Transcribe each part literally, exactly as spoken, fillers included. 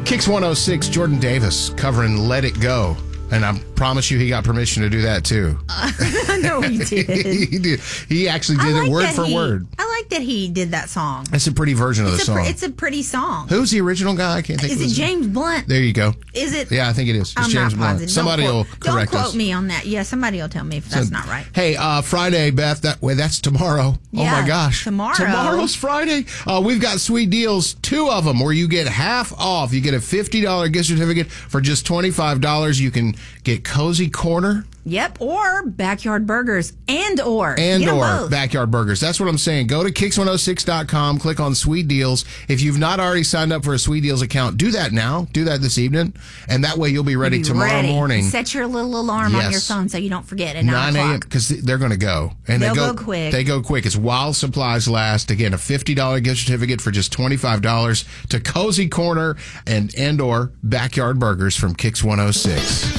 Kicks one oh six, Jordan Davis covering Let It Go. And I promise you he got permission to do that, too. Uh, no, he did. he did. He actually did like it word for he, word. I like that he did that song. It's a pretty version of it's the a, song. It's a pretty song. Who's the original guy? I can't think Is of it his James name. Blunt? There you go. Is it? Yeah, I think it is. It's I'm James not Blunt. positive. Somebody don't will quote, correct Don't us. quote me on that. Yeah, somebody will tell me if So, that's not right. Hey, uh, Friday, Beth, that way that's tomorrow. Yeah, oh, my gosh. tomorrow. Tomorrow's Friday. Uh, we've got sweet deals, two of them, where you get half off. You get a fifty dollars gift certificate for just twenty-five dollars. You can get Cozy Corner. Yep, or Backyard Burgers, and or. And Get 'em or both. Backyard Burgers. That's what I'm saying. Go to kicks one oh six dot com, click on Sweet Deals. If you've not already signed up for a Sweet Deals account, do that now. Do that this evening. And that way you'll be ready Be tomorrow ready. morning. Set your little alarm on your Yes. phone so you don't forget at nine nine a.m. o'clock. because they're going to go. And They'll they go, go quick. They go quick. It's while supplies last. Again, a fifty dollars gift certificate for just twenty-five dollars to Cozy Corner and and or Backyard Burgers from Kicks one oh six.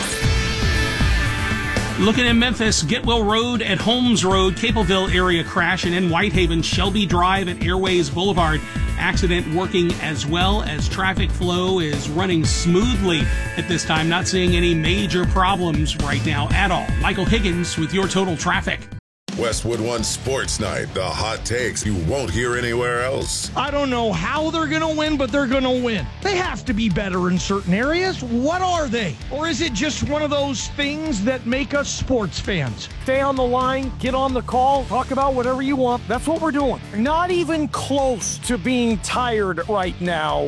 Looking at Memphis, Getwell Road at Holmes Road, Capelville area crash, and in Whitehaven, Shelby Drive at Airways Boulevard. Accident working as well as traffic flow is running smoothly at this time. Not seeing any major problems right now at all. Michael Higgins with your total traffic. Westwood One Sports Night, the hot takes you won't hear anywhere else. I don't know how they're going to win, but they're going to win. They have to be better in certain areas. What are they? Or is it just one of those things that make us sports fans? Stay on the line, get on the call, talk about whatever you want. That's what we're doing. Not even close to being tired right now